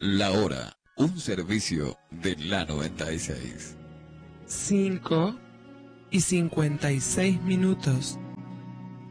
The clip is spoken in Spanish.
La hora, un servicio de la 96. 5:56.